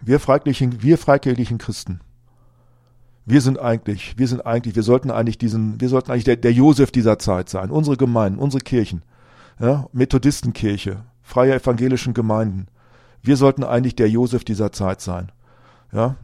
wir freikirchlichen Christen. Wir sollten eigentlich der Josef dieser Zeit sein. Unsere Gemeinden, unsere Kirchen, ja, Methodistenkirche, freie evangelischen Gemeinden. Wir sollten eigentlich der Josef dieser Zeit sein. Ja.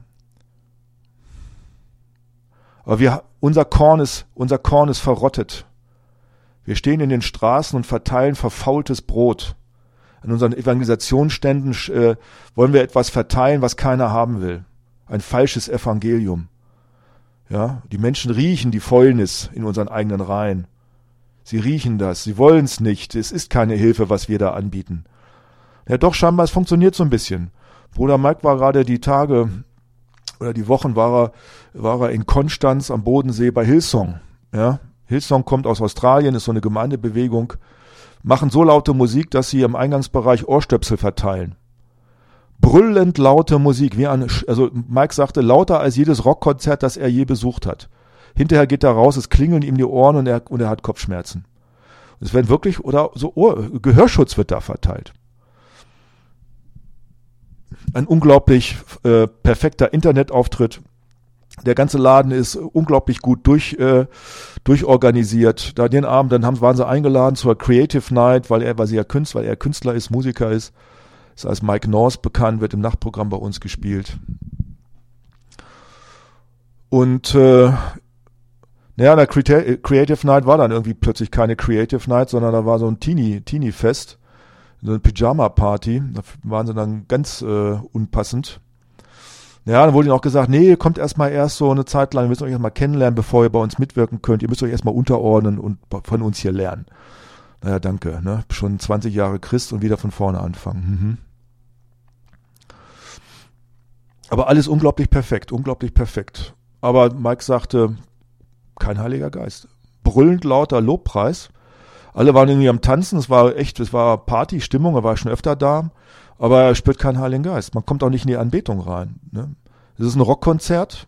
Aber unser Korn ist verrottet. Wir stehen in den Straßen und verteilen verfaultes Brot. An unseren Evangelisationsständen wollen wir etwas verteilen, was keiner haben will. Ein falsches Evangelium. Ja, die Menschen riechen die Fäulnis in unseren eigenen Reihen. Sie riechen das, sie wollen es nicht. Es ist keine Hilfe, was wir da anbieten. Ja, doch scheinbar, es funktioniert so ein bisschen. Bruder Mike war gerade die Tage oder die Wochen war er in Konstanz am Bodensee bei Hillsong. Ja, Hillsong kommt aus Australien, ist so eine Gemeindebewegung, machen so laute Musik, dass sie im Eingangsbereich Ohrstöpsel verteilen. Brüllend laute Musik, also Mike sagte, lauter als jedes Rockkonzert, das er je besucht hat. Hinterher geht er raus, es klingeln ihm die Ohren und er hat Kopfschmerzen. Es werden wirklich, oder so Gehörschutz wird da verteilt. Ein unglaublich perfekter Internetauftritt. Der ganze Laden ist unglaublich gut durchorganisiert. Da den Abend, waren sie eingeladen zur Creative Night, weil er Künstler ist, Musiker ist. Ist als Mike North bekannt, wird im Nachtprogramm bei uns gespielt. Und der Creative Night war dann irgendwie plötzlich keine Creative Night, sondern da war so ein Teenie-Fest, so eine Pyjama-Party. Da waren sie dann ganz unpassend. Ja, dann wurde ihnen auch gesagt, nee, ihr kommt erst so eine Zeit lang, ihr müsst euch erstmal kennenlernen, bevor ihr bei uns mitwirken könnt. Ihr müsst euch erstmal unterordnen und von uns hier lernen. Naja, danke, ne? Schon 20 Jahre Christ und wieder von vorne anfangen. Aber alles unglaublich perfekt. Aber Mike sagte, kein Heiliger Geist. Brüllend lauter Lobpreis. Alle waren irgendwie am Tanzen, es war Partystimmung, er war schon öfter da, aber er spürt keinen Heiligen Geist. Man kommt auch nicht in die Anbetung rein. Ne? Es ist ein Rockkonzert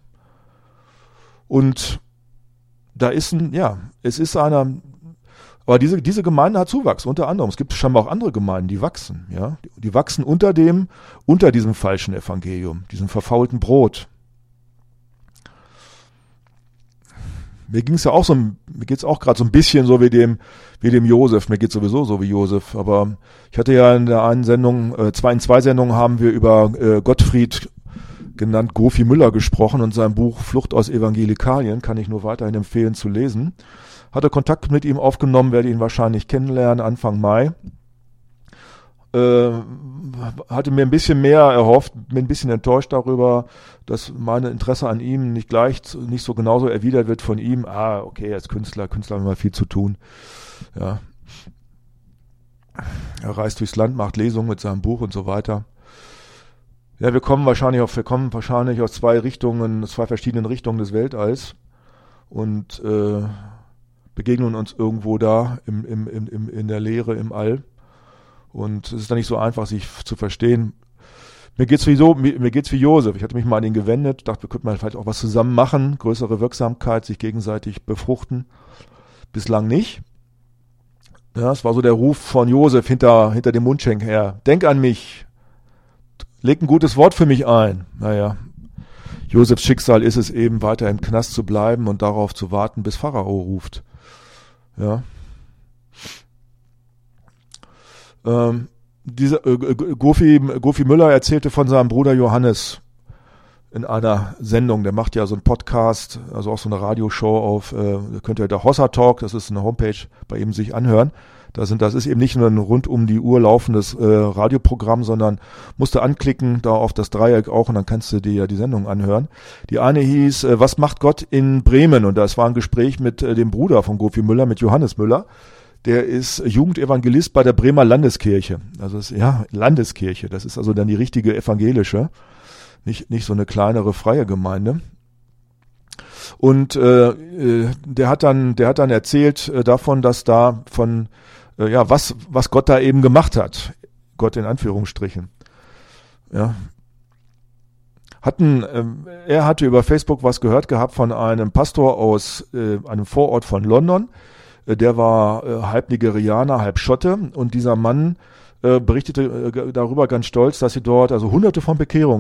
und aber diese Gemeinde hat Zuwachs, unter anderem. Es gibt scheinbar auch andere Gemeinden, die wachsen, ja. Die wachsen unter diesem falschen Evangelium, diesem verfaulten Brot. Mir geht's auch gerade so ein bisschen so wie dem Josef. Mir geht's sowieso so wie Josef. Aber ich hatte ja in der einen Sendung, in zwei Sendungen haben wir über Gottfried, genannt Gofi Müller, gesprochen und sein Buch Flucht aus Evangelikalien, kann ich nur weiterhin empfehlen zu lesen. Hatte Kontakt mit ihm aufgenommen, werde ihn wahrscheinlich kennenlernen Anfang Mai. Hatte mir ein bisschen mehr erhofft, bin ein bisschen enttäuscht darüber, dass mein Interesse an ihm nicht so genauso erwidert wird von ihm. Okay, er ist Künstler haben immer viel zu tun. Ja. Er reist durchs Land, macht Lesungen mit seinem Buch und so weiter. Ja, wir kommen wahrscheinlich aus zwei verschiedenen Richtungen des Weltalls und begegnen uns irgendwo da in der Leere im All. Und es ist dann nicht so einfach, sich zu verstehen. Mir geht's wie Josef. Ich hatte mich mal an ihn gewendet, dachte, wir könnten mal vielleicht auch was zusammen machen, größere Wirksamkeit, sich gegenseitig befruchten. Bislang nicht. Ja, es war so der Ruf von Josef hinter dem Mundschenk her. Denk an mich. Leg ein gutes Wort für mich ein. Naja, Josefs Schicksal ist es eben, weiter im Knast zu bleiben und darauf zu warten, bis Pharao ruft. Ja. Gofi Müller erzählte von seinem Bruder Johannes in einer Sendung, der macht ja so einen Podcast, also auch so eine Radioshow könnt ihr der Hossa Talk, das ist eine Homepage, bei ihm sich anhören. Das ist eben nicht nur ein rund um die Uhr laufendes Radioprogramm, sondern musst du anklicken, da auf das Dreieck auch und dann kannst du dir ja die Sendung anhören. Die eine hieß, was macht Gott in Bremen? Und das war ein Gespräch mit dem Bruder von Gofi Müller, mit Johannes Müller. Der ist Jugendevangelist bei der Bremer Landeskirche. Also Landeskirche. Das ist also dann die richtige evangelische, nicht so eine kleinere freie Gemeinde. Und der hat dann erzählt davon, dass da was Gott da eben gemacht hat. Gott in Anführungsstrichen. Ja. Er hatte über Facebook was gehört gehabt von einem Pastor aus einem Vorort von London. Der war halb Nigerianer, halb Schotte und dieser Mann berichtete darüber ganz stolz, dass sie dort also Hunderte von Bekehrungen